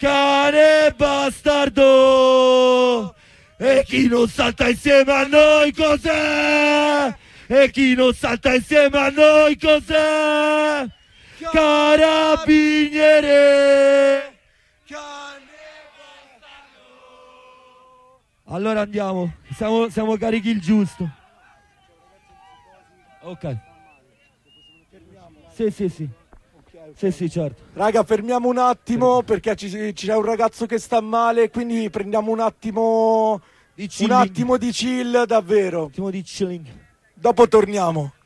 cane bastardo. E chi non salta insieme a noi cos'è? E chi non salta insieme a noi cos'è? Carabiniere. Allora andiamo, siamo carichi il giusto. Ok. Sì. Sì, certo. Raga, fermiamo un attimo perché c'è un ragazzo che sta male, quindi prendiamo un attimo di chill, davvero. Un attimo di chilling. Dopo torniamo.